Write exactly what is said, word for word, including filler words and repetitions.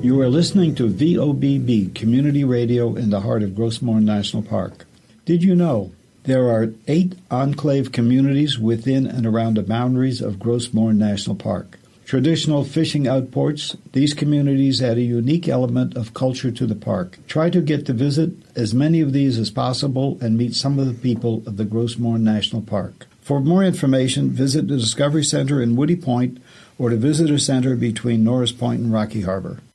You are listening to V O B B, Community Radio in the heart of Grossmore National Park. Did you know there are eight enclave communities within and around the boundaries of Grossmore National Park? Traditional fishing outports, these communities add a unique element of culture to the park. Try to get to visit as many of these as possible and meet some of the people of the Grossmore National Park. For more information, visit the Discovery Center in Woody Point or the Visitor Center between Norris Point and Rocky Harbor.